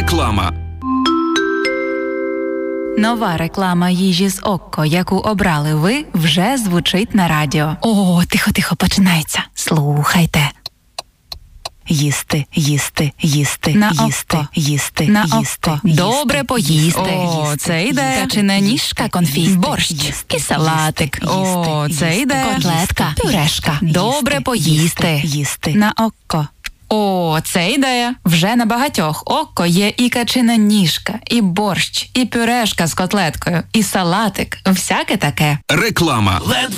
Реклама. Нова реклама їжі з Окко, яку обрали ви, вже звучить на радіо. О, тихо, починається. Слухайте. Їсти, їсти, їсти, на їсти, око. їсти, На їсти, око. їсти. Добре поїсти. О, Їсти, це йде. їсти, Качина їсти, ніжка, конфіст, борщ, їсти, і салатик. їсти, О, їсти, це їсти, йде. котлетка, Пюрешка. Добре поїсти. Їсти. На око. О, це ідея. Вже на багатьох Окко є і качина ніжка, і борщ, і пюрешка з котлеткою, і салатик. Всяке таке. Реклама.